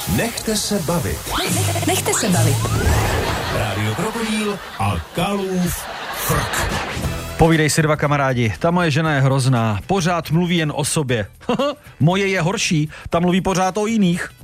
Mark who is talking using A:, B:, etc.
A: Nechte se bavit.
B: Nechte se bavit.
A: Rádio Krokodýl a Kalův frk.
C: Povídej si dva kamarádi, ta moje žena je hrozná, pořád mluví jen o sobě. Moje je horší, ta mluví pořád o jiných.